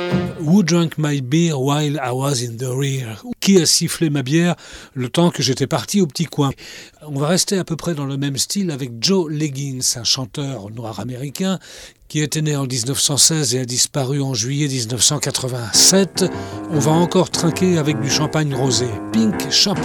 Who drank my beer while I was in the rear? Qui a sifflé ma bière le temps que j'étais parti au petit coin? On va rester à peu près dans le même style avec Joe Leggins, un chanteur noir américain qui était né en 1916 et a disparu en juillet 1987. On va encore trinquer avec du champagne rosé. Pink Champagne.